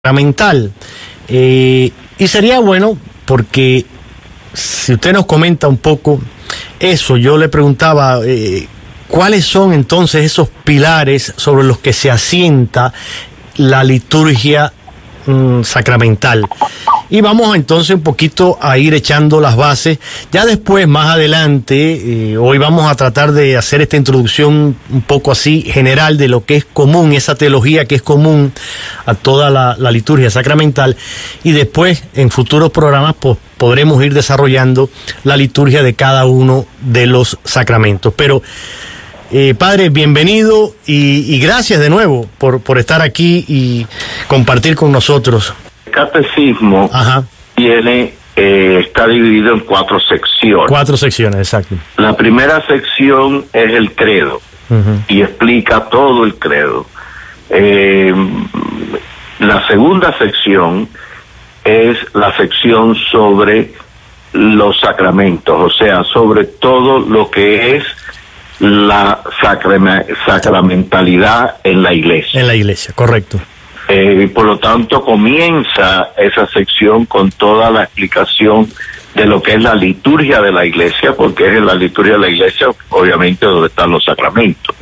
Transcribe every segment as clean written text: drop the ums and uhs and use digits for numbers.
sacramental. Y sería bueno porque si usted nos comenta un poco eso, yo le preguntaba cuáles son entonces esos pilares sobre los que se asienta la liturgia sacramental. Y vamos entonces un poquito a ir echando las bases. Ya después, más adelante, hoy vamos a tratar de hacer esta introducción un poco así general de lo que es común, esa teología que es común a toda la liturgia sacramental. Y después, en futuros programas, pues podremos ir desarrollando la liturgia de cada uno de los sacramentos. Pero, padre, bienvenido y gracias de nuevo por estar aquí y compartir con nosotros. El catecismo está dividido en 4 secciones. 4 secciones, exacto. La primera sección es el credo, y explica todo el credo. La segunda sección es la sección sobre los sacramentos, o sea, sobre todo lo que es la sacramentalidad en la iglesia. En la iglesia, correcto. Por lo tanto, comienza esa sección con toda la explicación de lo que es la liturgia de la iglesia, porque es en la liturgia de la iglesia, obviamente, donde están los sacramentos.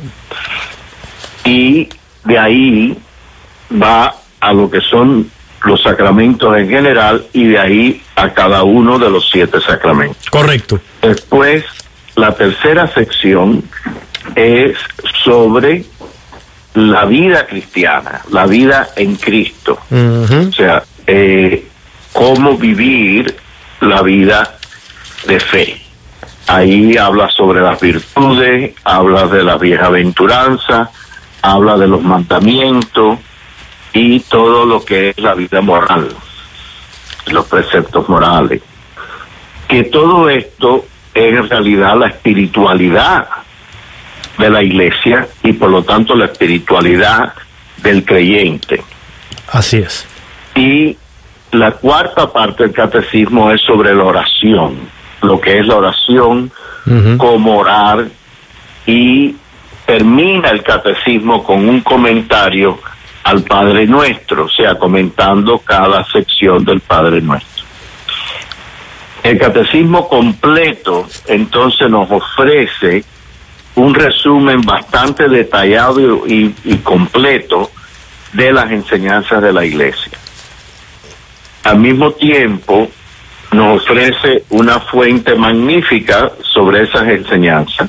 Y de ahí va a lo que son los sacramentos en general, y de ahí a cada uno de los 7 sacramentos. Correcto. Después, la tercera sección es sobre la vida cristiana, la vida en Cristo. O sea, cómo vivir la vida de fe. Ahí habla sobre las virtudes, habla de la bienaventuranza, habla de los mandamientos y todo lo que es la vida moral, los preceptos morales. Que todo esto es en realidad la espiritualidad de la iglesia y por lo tanto la espiritualidad del creyente. Así es. Y la cuarta parte del catecismo es sobre la oración, lo que es la oración, cómo orar, y termina el catecismo con un comentario al Padre Nuestro, o sea, comentando cada sección del Padre Nuestro. El catecismo completo entonces nos ofrece un resumen bastante detallado y completo de las enseñanzas de la iglesia. Al mismo tiempo, nos ofrece una fuente magnífica sobre esas enseñanzas,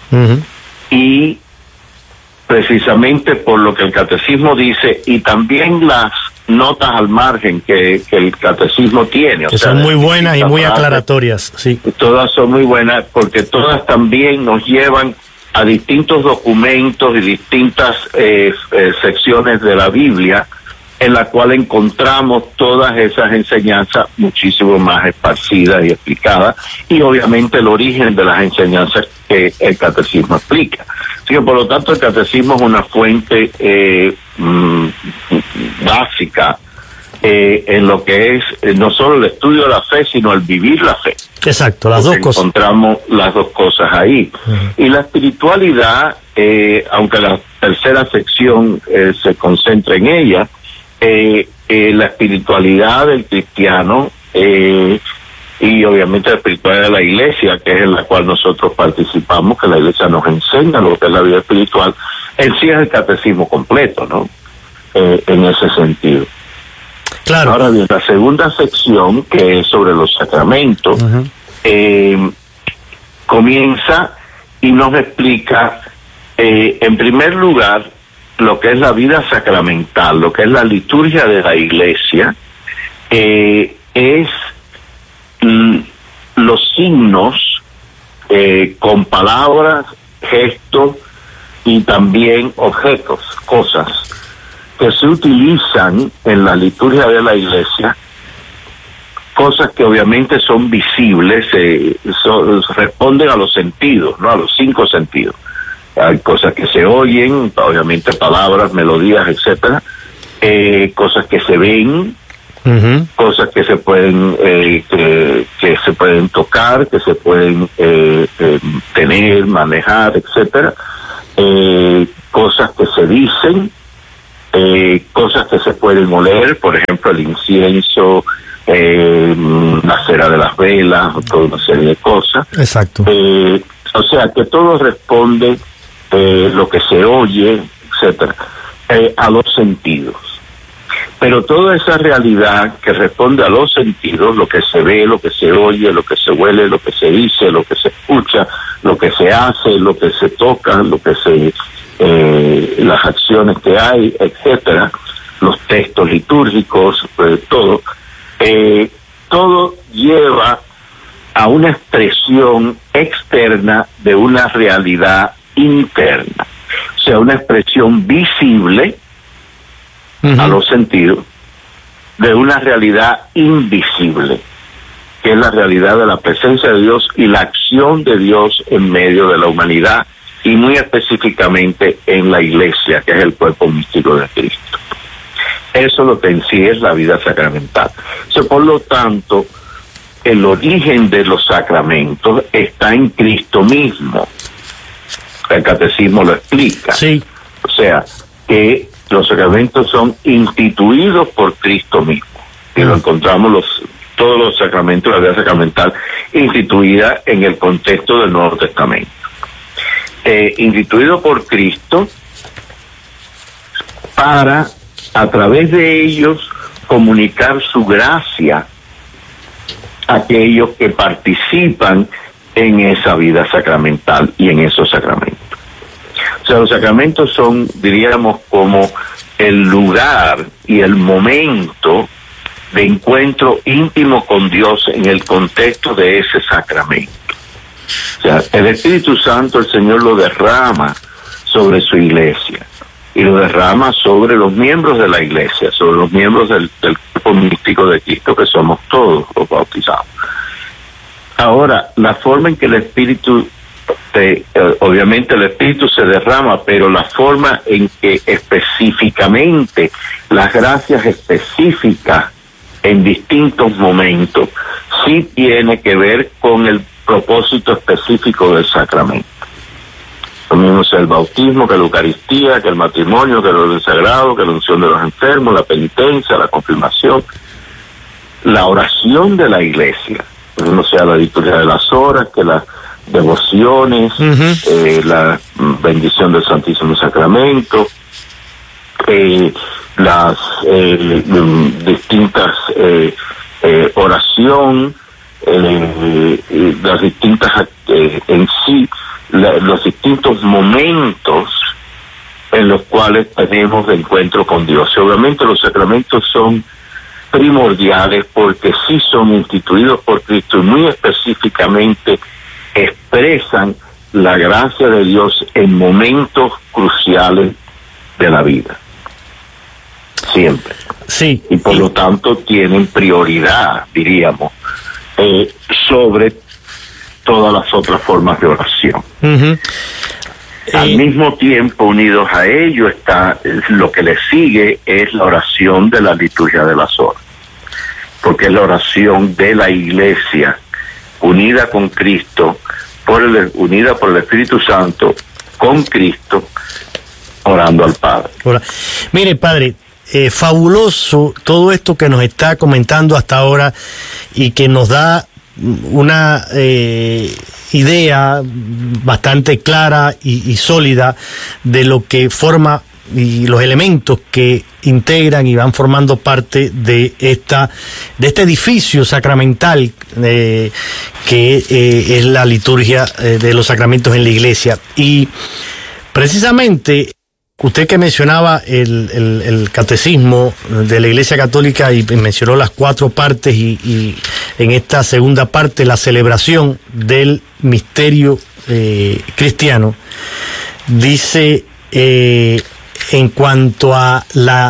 y precisamente por lo que el catecismo dice, y también las notas al margen que el catecismo tiene. Que son muy buenas y muy aclaratorias, sí. Todas son muy buenas porque todas también nos llevan a distintos documentos y distintas secciones de la Biblia en la cual encontramos todas esas enseñanzas muchísimo más esparcidas y explicadas, y obviamente el origen de las enseñanzas que el catecismo explica. Así que por lo tanto el catecismo es una fuente básica en lo que es no solo el estudio de la fe, sino el vivir la fe. Exacto, las dos cosas. Encontramos las dos cosas ahí. Y la espiritualidad, aunque la tercera sección se concentra en ella, la espiritualidad del cristiano y obviamente la espiritualidad de la iglesia, que es en la cual nosotros participamos, que la iglesia nos enseña lo que es la vida espiritual, en sí es el catecismo completo, ¿no? En ese sentido. Claro. Ahora bien, la segunda sección, que es sobre los sacramentos, comienza y nos explica, en primer lugar, lo que es la vida sacramental, lo que es la liturgia de la iglesia, es los signos con palabras, gestos y también objetos, cosas que se utilizan en la liturgia de la iglesia, cosas que obviamente son visibles, responden a los sentidos, ¿no? A los 5 sentidos. Hay cosas que se oyen, obviamente palabras, melodías, etcétera, cosas que se ven, cosas que se pueden que se pueden tocar, que se pueden tener, manejar, etcétera, cosas que se dicen, cosas que se pueden oler, por ejemplo el incienso, la cera de las velas, toda una serie de cosas. Exacto. O sea que todo responde, lo que se oye, etcétera, a los sentidos. Pero toda esa realidad que responde a los sentidos, lo que se ve, lo que se oye, lo que se huele, lo que se dice, lo que se escucha, lo que se hace, lo que se toca, lo que se las acciones que hay, etcétera, los textos litúrgicos, todo lleva a una expresión externa de una realidad interna, o sea, una expresión visible a los sentidos de una realidad invisible, que es la realidad de la presencia de Dios y la acción de Dios en medio de la humanidad, y muy específicamente en la iglesia, que es el cuerpo místico de Cristo. Eso lo que en sí es la vida sacramental. O sea, por lo tanto, el origen de los sacramentos está en Cristo mismo. El catecismo lo explica. Sí. O sea, que los sacramentos son instituidos por Cristo mismo. Y lo encontramos todos los sacramentos, la vida sacramental, instituida en el contexto del Nuevo Testamento. Instituido por Cristo para, a través de ellos, comunicar su gracia a aquellos que participan en esa vida sacramental y en esos sacramentos. O sea, los sacramentos son, diríamos, como el lugar y el momento de encuentro íntimo con Dios en el contexto de ese sacramento. O sea, el Espíritu Santo, el Señor lo derrama sobre su iglesia y lo derrama sobre los miembros de la iglesia, sobre los miembros del cuerpo místico de Cristo, que somos todos los bautizados. Ahora, la forma en que el Espíritu, obviamente el Espíritu se derrama, pero la forma en que específicamente las gracias específicas en distintos momentos sí tiene que ver con el propósito específico del sacramento. Lo mismo es el bautismo, que la Eucaristía, que el matrimonio, que el orden sagrado, que la unción de los enfermos, la penitencia, la confirmación, la oración de la iglesia, o sea, la liturgia de las horas, que las devociones, la bendición del Santísimo Sacramento, las distintas oración, las distintas en sí, los distintos momentos en los cuales tenemos de encuentro con Dios. Y obviamente los sacramentos son primordiales porque sí son instituidos por Cristo y muy específicamente expresan la gracia de Dios en momentos cruciales de la vida. Siempre. Sí. Y por lo tanto tienen prioridad, diríamos, sobre todas las otras formas de oración. Al mismo tiempo, unidos a ello, está lo que le sigue, es la oración de la liturgia de las horas, porque es la oración de la iglesia unida con Cristo, unida por el Espíritu Santo con Cristo, orando al Padre. Mire, Padre, fabuloso todo esto que nos está comentando hasta ahora y que nos da una idea bastante clara y sólida de lo que forma y los elementos que integran y van formando parte de este edificio sacramental que es la liturgia de los sacramentos en la iglesia. Y precisamente usted que mencionaba el catecismo de la Iglesia Católica y mencionó las 4 partes y en esta segunda parte la celebración del misterio cristiano, dice en cuanto a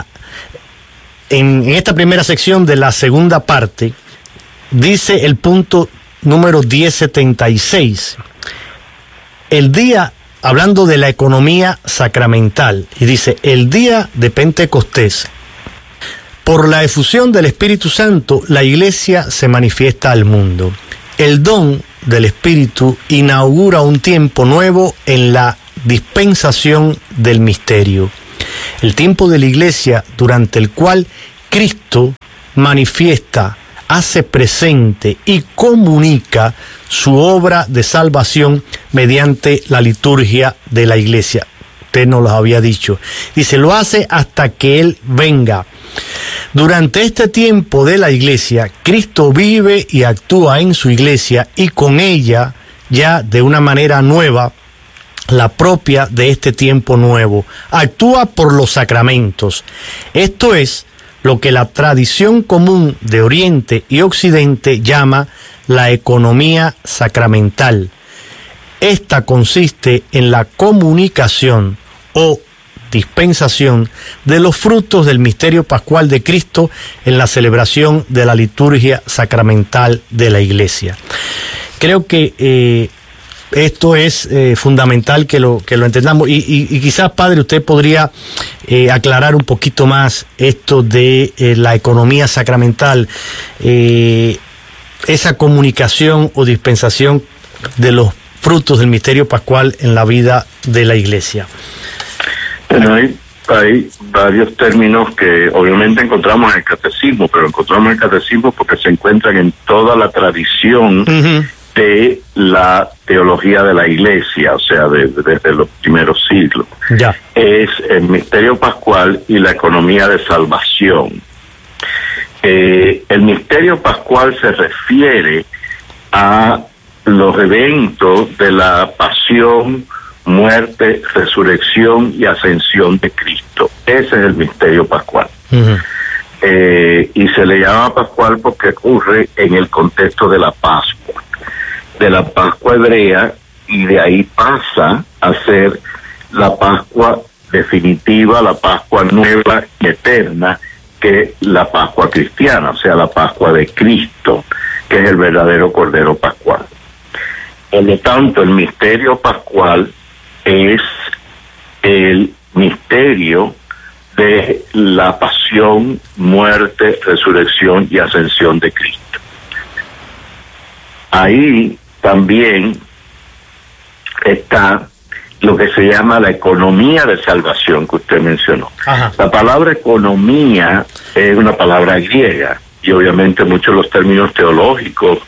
en esta primera sección de la segunda parte, dice el punto número 1076, el día, hablando de la economía sacramental, y dice, el día de Pentecostés, por la efusión del Espíritu Santo, la Iglesia se manifiesta al mundo. El don del Espíritu inaugura un tiempo nuevo en la dispensación del misterio. el tiempo de la iglesia durante el cual Cristo manifiesta, hace presente y comunica su obra de salvación mediante la liturgia de la iglesia. Usted nos lo había dicho. Dice, lo hace hasta que Él venga. Durante este tiempo de la iglesia, Cristo vive y actúa en su iglesia y con ella ya de una manera nueva, la propia de este tiempo nuevo. Actúa por los sacramentos. Esto es lo que la tradición común de Oriente y Occidente llama la economía sacramental. Esta consiste en la comunicación o dispensación de los frutos del misterio pascual de Cristo en la celebración de la liturgia sacramental de la Iglesia. Creo que esto es fundamental que lo entendamos y quizás, padre, usted podría aclarar un poquito más esto de la economía sacramental, esa comunicación o dispensación de los frutos del misterio pascual en la vida de la Iglesia. Bueno, hay varios términos que obviamente encontramos en el catecismo, pero encontramos en el catecismo porque se encuentran en toda la tradición de la teología de la Iglesia, o sea, desde los primeros siglos. Ya. Es el misterio pascual y la economía de salvación. El misterio pascual se refiere a los eventos de la pasión, muerte, resurrección y ascensión de Cristo. Ese es el misterio pascual. Y se le llama pascual porque ocurre en el contexto de la Pascua, de la Pascua hebrea, y de ahí pasa a ser la Pascua definitiva, la Pascua nueva y eterna, que es la Pascua cristiana, o sea, la Pascua de Cristo, que es el verdadero Cordero Pascual. Por lo tanto, el misterio pascual es el misterio de la pasión, muerte, resurrección y ascensión de Cristo. Ahí también está lo que se llama la economía de salvación que usted mencionó. Ajá. La palabra economía es una palabra griega y obviamente muchos de los términos teológicos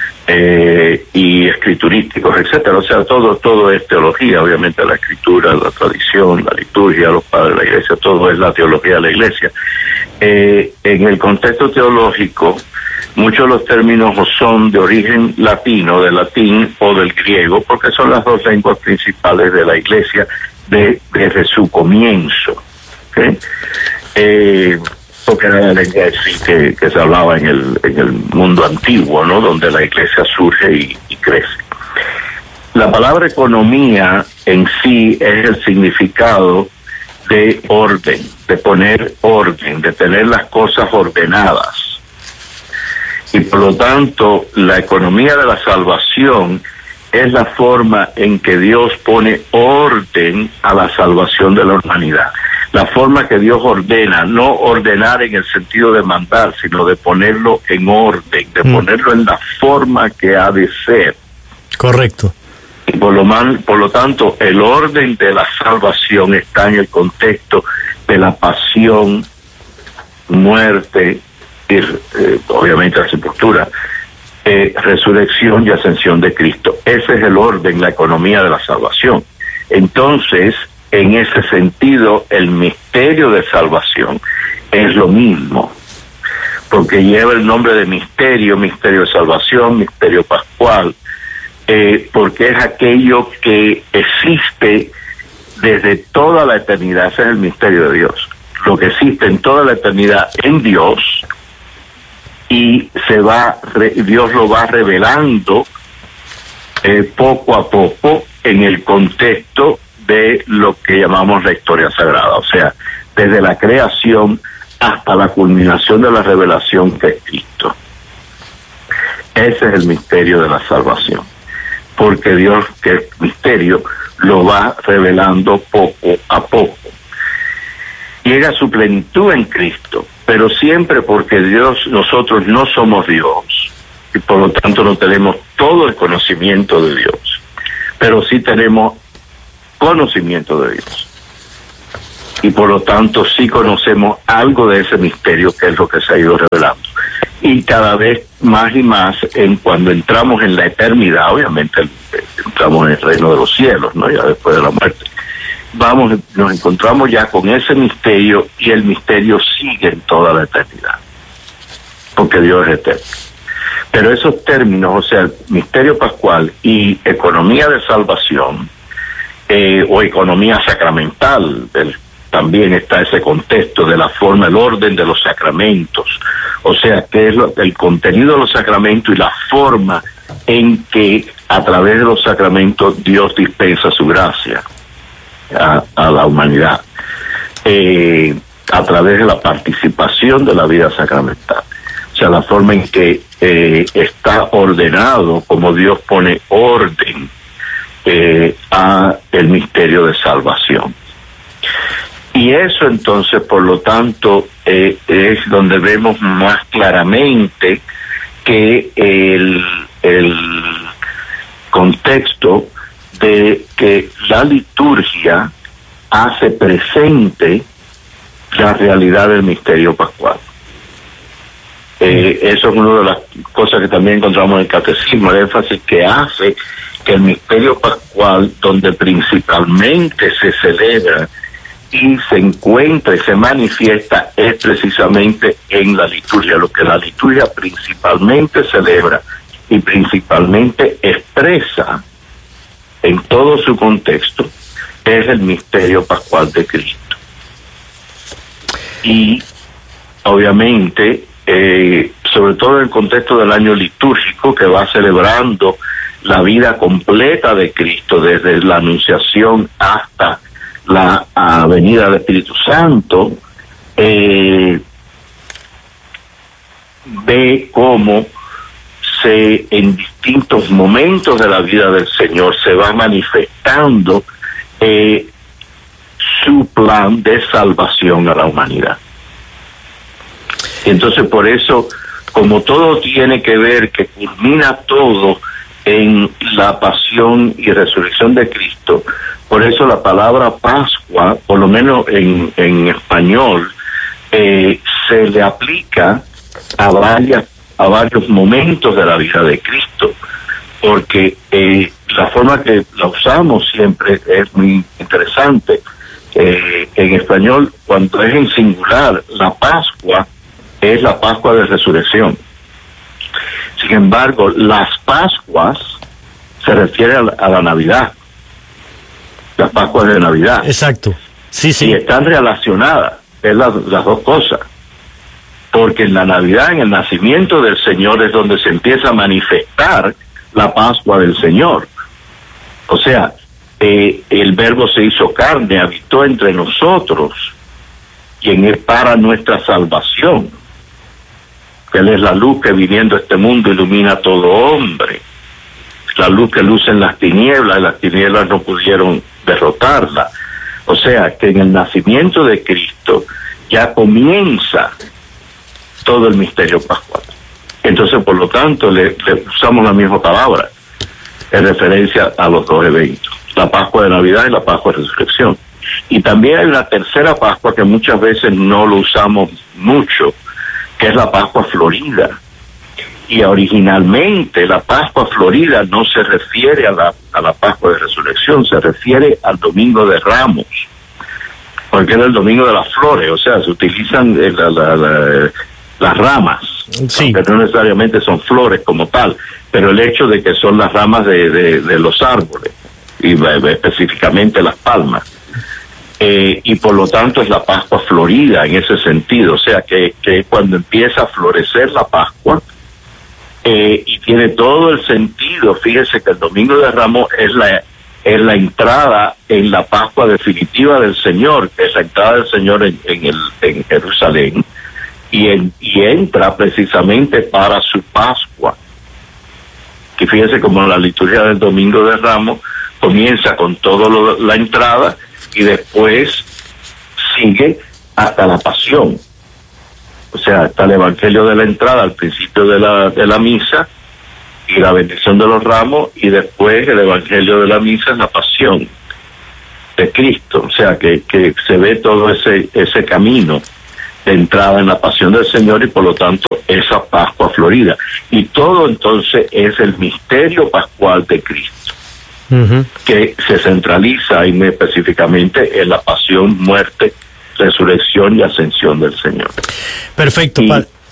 y escriturísticos, etcétera. O sea, todo es teología, obviamente la escritura, la tradición, la liturgia, los padres de la iglesia, todo es la teología de la iglesia. En el contexto teológico, muchos de los términos son de origen latino, del latín o del griego, porque son las dos lenguas principales de la iglesia desde su comienzo. ¿Okay? Porque era la lengua que se hablaba en el mundo antiguo, ¿no? Donde la iglesia surge y crece. La palabra economía en sí es el significado de orden, de poner orden, de tener las cosas ordenadas. Y por lo tanto, la economía de la salvación es la forma en que Dios pone orden a la salvación de la humanidad. La forma que Dios ordena, no ordenar en el sentido de mandar, sino de ponerlo en orden, de ponerlo en la forma que ha de ser. Correcto. Y por lo tanto, el orden de la salvación está en el contexto de la pasión, muerte, y obviamente la sepultura, resurrección y ascensión de Cristo. Ese es el orden, la economía de la salvación. Entonces, en ese sentido, el misterio de salvación es lo mismo, porque lleva el nombre de misterio de salvación, misterio pascual, porque es aquello que existe desde toda la eternidad. Ese es el misterio de Dios, lo que existe en toda la eternidad en Dios, y Dios lo va revelando poco a poco en el contexto de lo que llamamos la historia sagrada, o sea, desde la creación hasta la culminación de la revelación que es Cristo. Ese es el misterio de la salvación, porque Dios, que es misterio, lo va revelando poco a poco. Llega a su plenitud en Cristo, pero siempre porque nosotros no somos Dios, y por lo tanto no tenemos todo el conocimiento de Dios, pero sí tenemos conocimiento de Dios. y por lo tanto sí conocemos algo de ese misterio, que es lo que se ha ido revelando. Y cada vez más y más, cuando entramos en la eternidad, obviamente entramos en el reino de los cielos, ¿no? Ya después de la muerte, nos encontramos ya con ese misterio, y el misterio sigue en toda la eternidad, porque Dios es eterno. Pero esos términos, o sea, el misterio pascual y economía de salvación, o economía sacramental, también está ese contexto de la forma, el orden de los sacramentos, o sea, que es el contenido de los sacramentos y la forma en que a través de los sacramentos Dios dispensa su gracia a la humanidad, a través de la participación de la vida sacramental. O sea, la forma en que está ordenado, como Dios pone orden a el misterio de salvación. Y eso entonces, por lo tanto, es donde vemos más claramente que el contexto de que la liturgia hace presente la realidad del misterio pascual. Eso es una de las cosas que también encontramos en el catecismo, el énfasis que hace que el misterio pascual, donde principalmente se celebra y se encuentra y se manifiesta, es precisamente en la liturgia. Lo que la liturgia principalmente celebra y principalmente expresa en todo su contexto es el misterio pascual de Cristo. Y obviamente, sobre todo en el contexto del año litúrgico, que va celebrando la vida completa de Cristo, desde la Anunciación hasta la venida del Espíritu Santo, ve cómo en distintos momentos de la vida del Señor se va manifestando su plan de salvación a la humanidad. Y entonces, por eso, como todo tiene que ver, que culmina todo en la pasión y resurrección de Cristo, por eso la palabra Pascua, por lo menos en español, se le aplica a varios momentos de la vida de Cristo, porque la forma que la usamos siempre es muy interesante. En español, cuando es en singular, la Pascua es la Pascua de Resurrección. Sin embargo, las Pascuas se refiere a la Navidad, las Pascuas de Navidad. Exacto, sí, sí. Y están relacionadas, es las dos cosas. Porque en la Navidad, en el nacimiento del Señor, es donde se empieza a manifestar la Pascua del Señor. O sea, el Verbo se hizo carne, habitó entre nosotros, quien es para nuestra salvación. Él es la luz que viniendo a este mundo ilumina a todo hombre. La luz que luce en las tinieblas, y las tinieblas no pudieron derrotarla. O sea, que en el nacimiento de Cristo ya comienza todo el misterio pascual. Entonces, por lo tanto, le usamos la misma palabra en referencia a los dos eventos, la Pascua de Navidad y la Pascua de Resurrección. Y también hay una tercera Pascua que muchas veces no lo usamos mucho, que es la Pascua Florida. Y originalmente la Pascua Florida no se refiere a la Pascua de Resurrección, se refiere al Domingo de Ramos, porque era el Domingo de las Flores, o sea, se utilizan las ramas, sí, aunque no necesariamente son flores como tal, pero el hecho de que son las ramas de los árboles, y específicamente las palmas. Y por lo tanto es la Pascua Florida en ese sentido, o sea que cuando empieza a florecer la Pascua, y tiene todo el sentido. Fíjese que el Domingo de Ramos es la entrada en la Pascua definitiva del Señor, que es la entrada del Señor en Jerusalén, y entra precisamente para su Pascua. Que fíjese como la liturgia del Domingo de Ramos comienza con toda la entrada y después sigue hasta la pasión. O sea, está el Evangelio de la entrada al principio de la misa y la bendición de los ramos, y después el Evangelio de la misa es la pasión. de Cristo, o sea que se ve todo ese camino de entrada en la pasión del Señor y por lo tanto esa Pascua florida. Y todo entonces es el misterio pascual de Cristo, que se centraliza ahí específicamente en la pasión, muerte, resurrección y ascensión del Señor. Perfecto.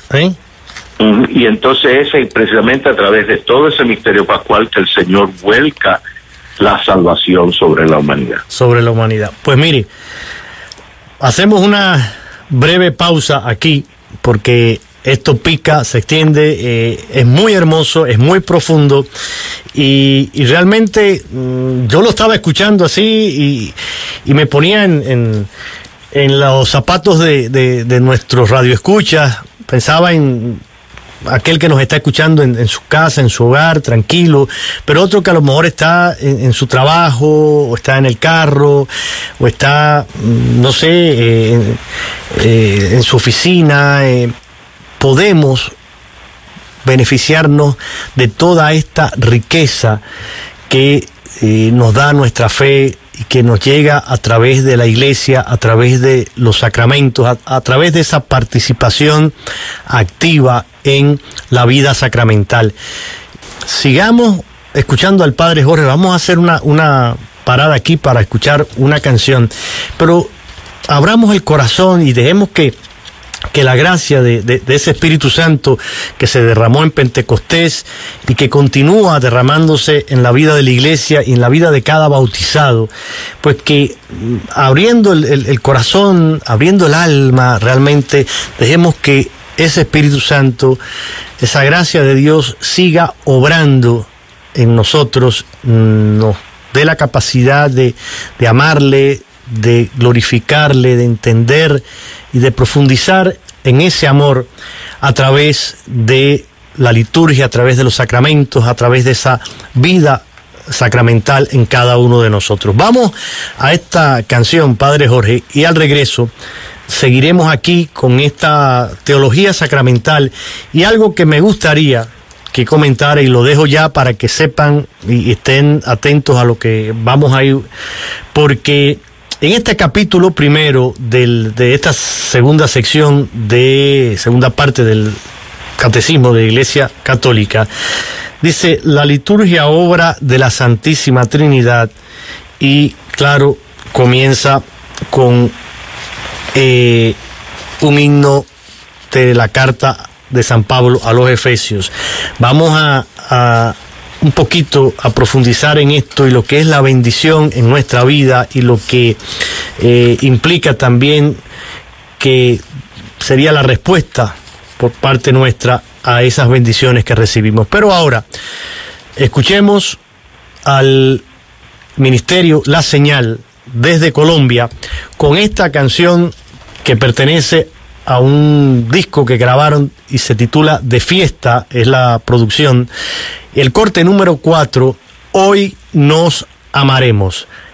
Y entonces es precisamente a través de todo ese misterio pascual que el Señor vuelca la salvación sobre la humanidad. Sobre la humanidad. Pues mire, hacemos una breve pausa aquí porque esto pica, se extiende, es muy hermoso, es muy profundo y realmente yo lo estaba escuchando así y me ponía en los zapatos de nuestros radioescuchas, pensaba en aquel que nos está escuchando en su casa, en su hogar, tranquilo, pero otro que a lo mejor está en su trabajo, o está en el carro, o está, no sé, en su oficina. Podemos beneficiarnos de toda esta riqueza que nos da nuestra fe y que nos llega a través de la iglesia, a través de los sacramentos, a través de esa participación activa en la vida sacramental. Sigamos escuchando al Padre Jorge. Vamos a hacer una parada aquí para escuchar una canción, pero abramos el corazón y dejemos que la gracia de ese Espíritu Santo que se derramó en Pentecostés y que continúa derramándose en la vida de la iglesia y en la vida de cada bautizado, pues que abriendo el corazón, abriendo el alma, realmente dejemos que ese Espíritu Santo, esa gracia de Dios siga obrando en nosotros, nos dé la capacidad de amarle, de glorificarle, de entender y de profundizar en ese amor a través de la liturgia, a través de los sacramentos, a través de esa vida sacramental en cada uno de nosotros. Vamos a esta canción, Padre Jorge, y al regreso seguiremos aquí con esta teología sacramental y algo que me gustaría que comentara, y lo dejo ya para que sepan y estén atentos a lo que vamos a ir, porque en este capítulo primero de esta segunda sección, segunda parte del Catecismo de la Iglesia Católica, dice: la liturgia obra de la Santísima Trinidad, y claro, comienza con un himno de la carta de San Pablo a los Efesios. Vamos a un poquito a profundizar en esto y lo que es la bendición en nuestra vida y lo que implica también que sería la respuesta por parte nuestra a esas bendiciones que recibimos. Pero ahora, escuchemos al Ministerio La Señal desde Colombia con esta canción que pertenece a un disco que grabaron y se titula De Fiesta, es la producción. El corte número 4, Hoy nos amaremos.